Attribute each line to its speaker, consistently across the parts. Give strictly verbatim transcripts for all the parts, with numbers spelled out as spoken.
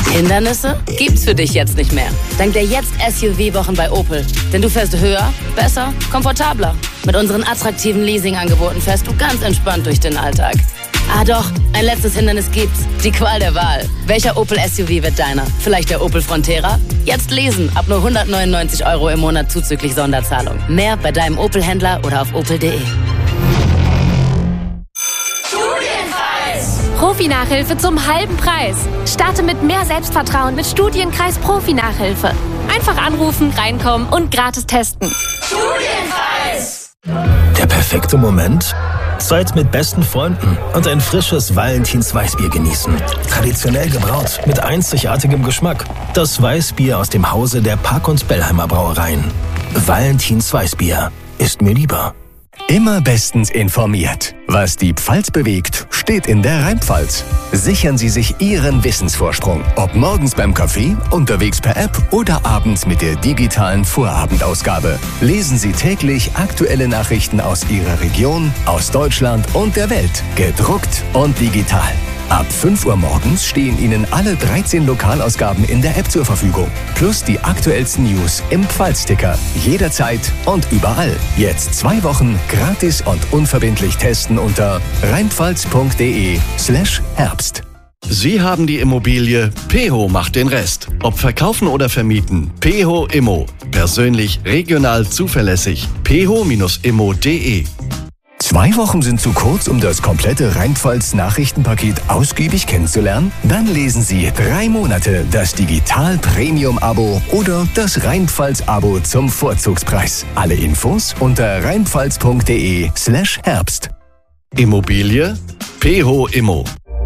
Speaker 1: Hindernisse gibt's für dich jetzt nicht mehr. Dank der Jetzt-S U V-Wochen bei Opel. Denn du fährst höher, besser, komfortabler. Mit unseren attraktiven Leasing-Angeboten fährst du ganz entspannt durch den Alltag. Ah doch, ein letztes Hindernis gibt's. Die Qual der Wahl. Welcher Opel S U V wird deiner? Vielleicht der Opel Frontera? Jetzt lesen, ab nur hundertneunundneunzig Euro im Monat zuzüglich Sonderzahlung. Mehr bei deinem Opel-Händler oder auf opel punkt de.
Speaker 2: Profi-Nachhilfe zum halben Preis. Starte mit mehr Selbstvertrauen mit Studienkreis Profi-Nachhilfe. Einfach anrufen, reinkommen und gratis testen.
Speaker 3: Studienkreis! Der perfekte Moment? Zeit mit besten Freunden und ein frisches Valentins Weißbier genießen. Traditionell gebraut, mit einzigartigem Geschmack. Das Weißbier aus dem Hause der Park- und Bellheimer Brauereien. Valentins Weißbier ist mir lieber.
Speaker 4: Immer bestens informiert. Was die Pfalz bewegt, steht in der Rheinpfalz. Sichern Sie sich Ihren Wissensvorsprung. Ob morgens beim Kaffee, unterwegs per App oder abends mit der digitalen Vorabendausgabe. Lesen Sie täglich aktuelle Nachrichten aus Ihrer Region, aus Deutschland und der Welt. Gedruckt und digital. Ab fünf Uhr morgens stehen Ihnen alle dreizehn Lokalausgaben in der App zur Verfügung. Plus die aktuellsten News im Pfalzticker. Jederzeit und überall. Jetzt zwei Wochen gratis und unverbindlich testen unter rheinpfalz.de slash Herbst.
Speaker 5: Sie haben die Immobilie, Peho macht den Rest. Ob verkaufen oder vermieten, Peho Immo. Persönlich, regional, zuverlässig. peho Bindestrich immo Punkt de.
Speaker 4: Zwei Wochen sind zu kurz, um das komplette Rheinpfalz-Nachrichtenpaket ausgiebig kennenzulernen? Dann lesen Sie drei Monate das Digital-Premium-Abo oder das Rheinpfalz-Abo zum Vorzugspreis. Alle Infos unter rheinpfalz.de slash Herbst.
Speaker 5: Immobilie, Peho Immo.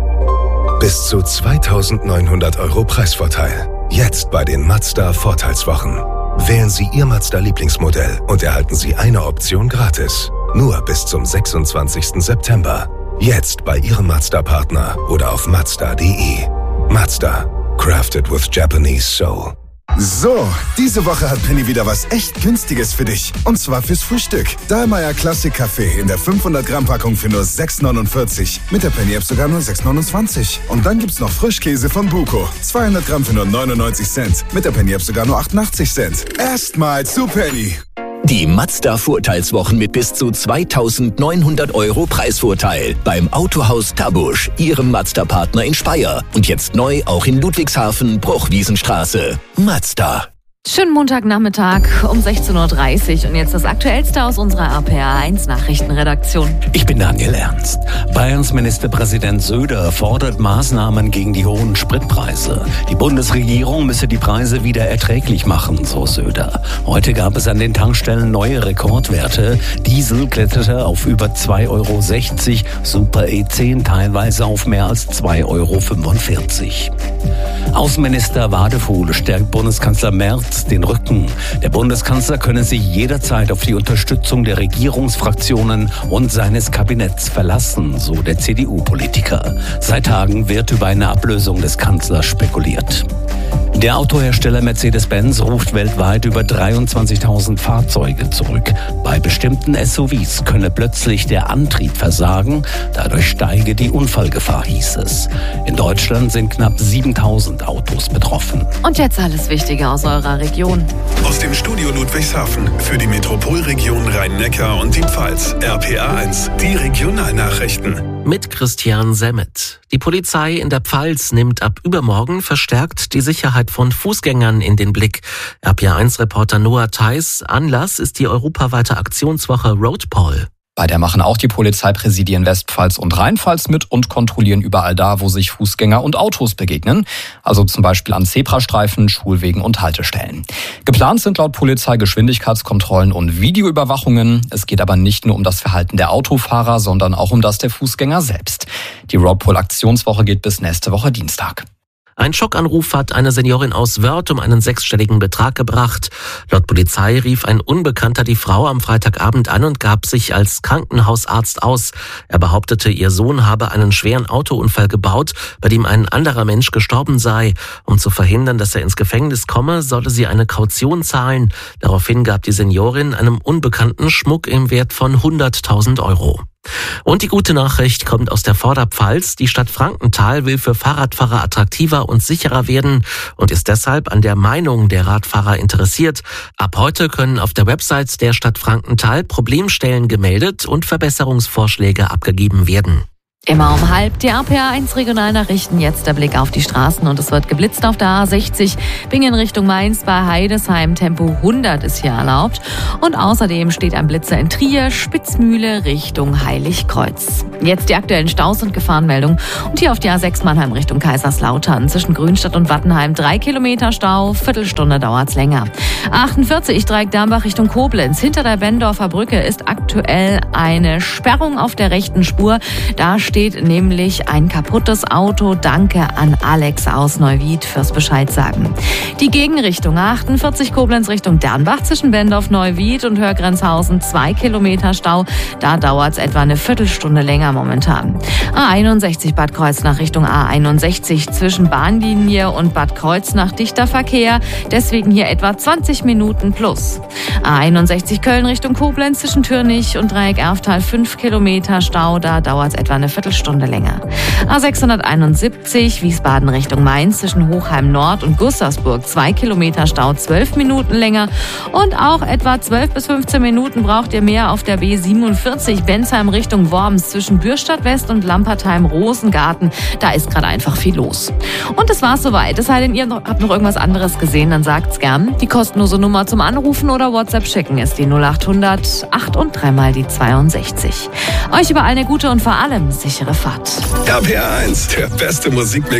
Speaker 6: Bis zu zweitausendneunhundert Euro Preisvorteil. Jetzt bei den Mazda Vorteilswochen. Wählen Sie Ihr Mazda-Lieblingsmodell und erhalten Sie eine Option gratis. Nur bis zum sechsundzwanzigsten September. Jetzt bei Ihrem Mazda-Partner oder auf mazda punkt de. Mazda. Crafted with Japanese Soul.
Speaker 7: So, diese Woche hat Penny wieder was echt Günstiges für dich. Und zwar fürs Frühstück. Dahlmeier Classic Kaffee in der fünfhundert Gramm Packung für nur sechs neunundvierzig. Mit der Penny App sogar nur sechs neunundzwanzig. Und dann gibt's noch Frischkäse von Buko. zweihundert Gramm für nur neunundneunzig Cent. Mit der Penny App sogar nur achtundachtzig Cent. Erstmal zu Penny.
Speaker 8: Die Mazda-Vorteilswochen mit bis zu zweitausendneunhundert Euro Preisvorteil beim Autohaus Tabusch, Ihrem Mazda-Partner in Speyer. Und jetzt neu auch in Ludwigshafen, Bruchwiesenstraße. Mazda.
Speaker 9: Schönen Montagnachmittag um sechzehn Uhr dreißig und jetzt das Aktuellste aus unserer R P R eins Nachrichtenredaktion.
Speaker 10: Ich bin Daniel Ernst. Bayerns Ministerpräsident Söder fordert Maßnahmen gegen die hohen Spritpreise. Die Bundesregierung müsse die Preise wieder erträglich machen, so Söder. Heute gab es an den Tankstellen neue Rekordwerte. Diesel kletterte auf über zwei Euro sechzig, Super E zehn teilweise auf mehr als zwei Euro fünfundvierzig. Außenminister Wadefuhl stärkt Bundeskanzler Merz den Rücken. Der Bundeskanzler könne sich jederzeit auf die Unterstützung der Regierungsfraktionen und seines Kabinetts verlassen, so der C D U-Politiker. Seit Tagen wird über eine Ablösung des Kanzlers spekuliert. Der Autohersteller Mercedes-Benz ruft weltweit über dreiundzwanzigtausend Fahrzeuge zurück. Bei bestimmten S U Vs könne plötzlich der Antrieb versagen, dadurch steige die Unfallgefahr, hieß es. In Deutschland sind knapp siebentausend Autos betroffen.
Speaker 9: Und jetzt alles Wichtige aus eurer Region.
Speaker 6: Aus dem Studio Ludwigshafen für die Metropolregion Rhein-Neckar und die Pfalz. R P R eins, die Regionalnachrichten.
Speaker 11: Mit Christian Semmet. Die Polizei in der Pfalz nimmt ab übermorgen verstärkt die Sicherheit von Fußgängern in den Blick. R P R eins Reporter Noah Theis. Anlass ist die europaweite Aktionswoche Roadpol.
Speaker 12: Bei der machen auch die Polizeipräsidien Westpfalz und Rheinpfalz mit und kontrollieren überall da, wo sich Fußgänger und Autos begegnen. Also zum Beispiel an Zebrastreifen, Schulwegen und Haltestellen. Geplant sind laut Polizei Geschwindigkeitskontrollen und Videoüberwachungen. Es geht aber nicht nur um das Verhalten der Autofahrer, sondern auch um das der Fußgänger selbst. Die Roadpol-Aktionswoche geht bis nächste Woche Dienstag.
Speaker 11: Ein Schockanruf hat eine Seniorin aus Wörth um einen sechsstelligen Betrag gebracht. Laut Polizei rief ein Unbekannter die Frau am Freitagabend an und gab sich als Krankenhausarzt aus. Er behauptete, ihr Sohn habe einen schweren Autounfall gebaut, bei dem ein anderer Mensch gestorben sei. Um zu verhindern, dass er ins Gefängnis komme, solle sie eine Kaution zahlen. Daraufhin gab die Seniorin einem Unbekannten Schmuck im Wert von hunderttausend Euro. Und die gute Nachricht kommt aus der Vorderpfalz. Die Stadt Frankenthal will für Fahrradfahrer attraktiver und sicherer werden und ist deshalb an der Meinung der Radfahrer interessiert. Ab heute können auf der Website der Stadt Frankenthal Problemstellen gemeldet und Verbesserungsvorschläge abgegeben werden.
Speaker 9: Immer um halb die A P A eins Regionalnachrichten. Jetzt der Blick auf die Straßen und es wird geblitzt auf der A sechzig. Bingen Richtung Mainz bei Heidesheim. Tempo hundert ist hier erlaubt. Und außerdem steht ein Blitzer in Trier, Spitzmühle Richtung Heiligkreuz. Jetzt die aktuellen Staus und Gefahrenmeldungen. Und hier auf die A sechs Mannheim Richtung Kaiserslautern. Zwischen Grünstadt und Wattenheim drei Kilometer Stau. Viertelstunde dauert's länger. achtundvierzig Dreieck Dambach Richtung Koblenz. Hinter der Bendorfer Brücke ist aktuell eine Sperrung auf der rechten Spur. Da steht nämlich ein kaputtes Auto. Danke an Alex aus Neuwied fürs Bescheid sagen. Die Gegenrichtung achtundvierzig Koblenz Richtung Dernbach zwischen Bendorf, Neuwied und Hörgrenzhausen. Zwei Kilometer Stau. Da dauert es etwa eine Viertelstunde länger momentan. A einundsechzig Bad Kreuznach Richtung A einundsechzig zwischen Bahnlinie und Bad Kreuznach dichter Verkehr. Deswegen hier etwa zwanzig Minuten plus. A einundsechzig Köln Richtung Koblenz zwischen Türnich und Dreieck Erftal. Fünf Kilometer Stau. Da dauert es etwa eine Viertelstunde länger. A sechshunderteinundsiebzig Wiesbaden Richtung Mainz zwischen Hochheim Nord und Gustavsburg. Zwei Kilometer Stau, zwölf Minuten länger. Und auch etwa zwölf bis fünfzehn Minuten braucht ihr mehr auf der B siebenundvierzig Bensheim Richtung Worms zwischen Bürstadt West und Lampertheim-Rosengarten. Da ist gerade einfach viel los. Und das war's soweit. Es sei denn, ihr habt noch irgendwas anderes gesehen, dann sagt's gern. Die kostenlose Nummer zum Anrufen oder WhatsApp schicken ist die null achthundert acht und dreimal die zweiundsechzig. Euch überall eine gute und vor allem sichere Fahrt.
Speaker 6: R P R eins, der beste Musikmix.